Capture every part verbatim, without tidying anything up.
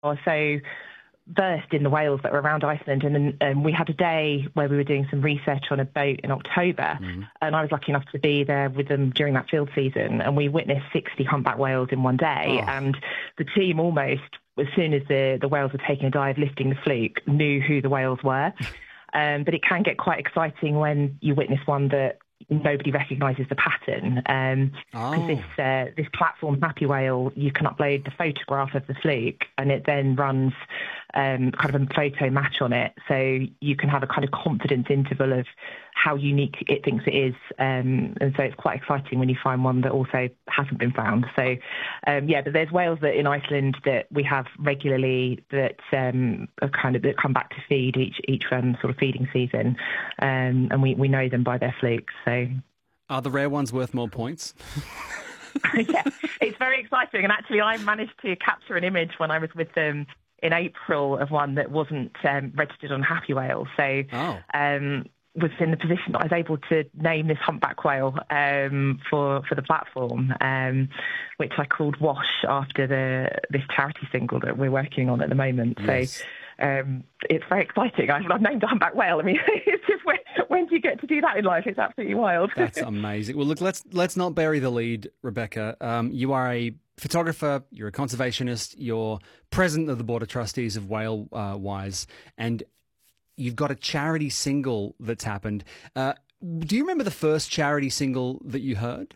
so versed in the whales that were around Iceland. And then um, we had a day where we were doing some research on a boat in October, mm. and I was lucky enough to be there with them during that field season, and we witnessed sixty humpback whales in one day. Oh. And the team almost, as soon as the, the whales were taking a dive, lifting the fluke, knew who the whales were. Um, but it can get quite exciting when you witness one that nobody recognises the pattern. Um, oh. this uh, this platform Happy Whale, you can upload the photograph of the fluke, and it then runs um, kind of a photo match on it, so you can have a kind of confidence interval of how unique it thinks it is. Um, and so it's quite exciting when you find one that also hasn't been found. So um, yeah, but there's whales that in Iceland that we have regularly that um, are kind of that come back to feed each each um, sort of feeding season, um, and we, we know them by their flukes. So are the rare ones worth more points? Yeah, it's very exciting. And actually, I managed to capture an image when I was with them in April of one that wasn't um, registered on Happy Whale. So oh. um, was in the position that I was able to name this humpback whale um, for for the platform, um, which I called Wash after the this charity single that we're working on at the moment. Yes. So um, it's very exciting. I've, I've named a humpback whale. I mean, it's just when, when do you get to do that in life? It's absolutely wild. That's amazing. Well, look, let's let's not bury the lead, Rebecca. Um, you are a photographer, you're a conservationist, you're president of the Board of Trustees of Whale uh, Wise, and you've got a charity single that's happened. Uh, do you remember the first charity single that you heard?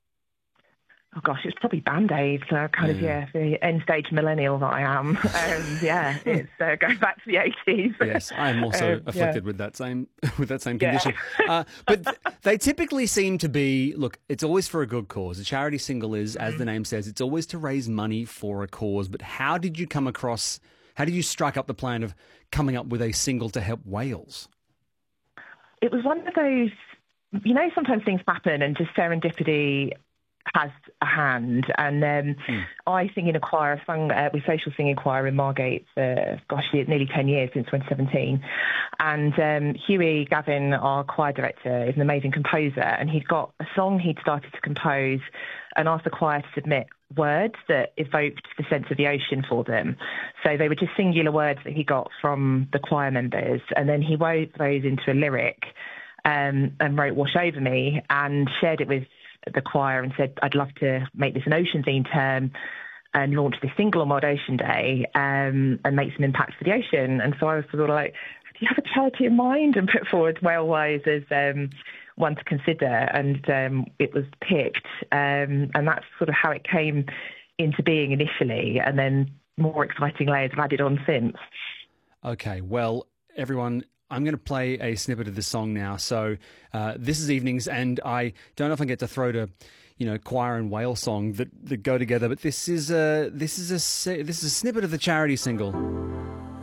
Oh gosh, it's probably Band-Aid, so kind of, yeah, the end-stage millennial that I am. Um, yeah, it's uh, going back to the eighties. Yes, I am also um, afflicted yeah. with that same with that same condition. Yeah. uh, but th- they typically seem to be, look, it's always for a good cause. A charity single is, as mm-hmm. the name says, it's always to raise money for a cause. But how did you come across, how did you strike up the plan of coming up with a single to help whales? It was one of those, you know, sometimes things happen and just serendipity has a hand. And um, mm. I sing in a choir, I've sung uh, with Social Singing Choir in Margate for, gosh, nearly ten years, since twenty seventeen. And um, Huey Gavin, our choir director, is an amazing composer, and he'd got a song he'd started to compose and asked the choir to submit words that evoked the sense of the ocean for them. So they were just singular words that he got from the choir members, and then he wove those into a lyric um, and wrote Wash Over Me and shared it with the choir and said, I'd love to make this an ocean theme term and launch this single on World Ocean Day um, and make some impact for the ocean. And so I was sort of like, do you have a charity in mind? And put forward Whale Wise as um, one to consider. And um, it was picked. Um, and that's sort of how it came into being initially. And then more exciting layers have added on since. Okay, well, everyone, I'm going to play a snippet of this song now. So uh, this is Evenings, and I don't often get to throw to, you know, choir and whale song that, that go together. But this is a this is a this is a snippet of the charity single.